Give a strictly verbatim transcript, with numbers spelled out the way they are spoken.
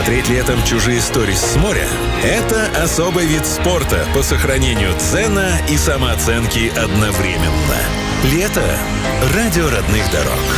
Смотреть летом чужие сторис с моря – это особый вид спорта по сохранению дзена и самооценки одновременно. Лето – радио родных дорог.